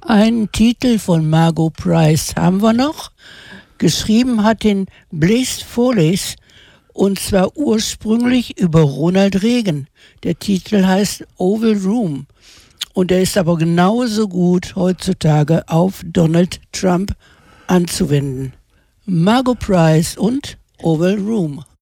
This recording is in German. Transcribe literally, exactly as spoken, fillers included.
Einen Titel von Margo Price haben wir noch. Geschrieben hat ihn Blaise Follis und zwar ursprünglich über Ronald Reagan. Der Titel heißt Oval Room und er ist aber genauso gut heutzutage auf Donald Trump anzuwenden. Margo Price und Oval Room.